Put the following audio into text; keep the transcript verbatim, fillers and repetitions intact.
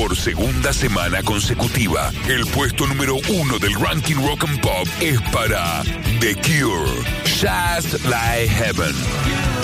Por segunda semana consecutiva, el puesto número uno del ranking Rock and Pop es para The Cure, Just Like Heaven.